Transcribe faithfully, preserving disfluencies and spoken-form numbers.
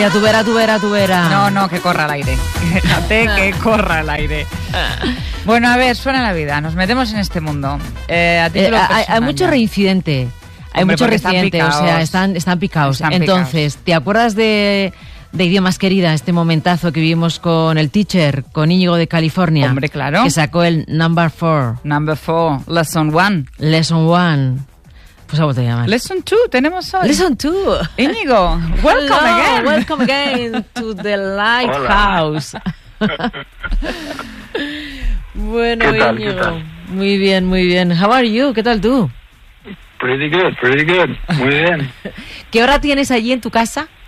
Ay, a tu vera, a tu vera, a tu vera. No, no, que corra el aire. Déjate que corra el aire. Bueno, a ver, suena la vida. Nos metemos en este mundo. Eh, a eh, hay, hay mucho reincidente. Hay Hombre, mucho reincidente, están o sea, están, están picados. Están Entonces, picaos. ¿te acuerdas de, de Idiomas Querida, este momentazo que vivimos con el teacher, con Íñigo de California? Hombre, claro. Que sacó el number four. Number four, lesson one. Lesson one. Pues a vos te llamas. Lesson two, tenemos hoy. Lesson two. Íñigo, welcome Hello, again. Welcome again to the Lighthouse. Bueno, ¿Qué tal, Íñigo. qué tal? Muy bien, muy bien. How are you? ¿Qué tal tú? Pretty good, pretty good. Muy bien. ¿Qué hora tienes allí en tu casa?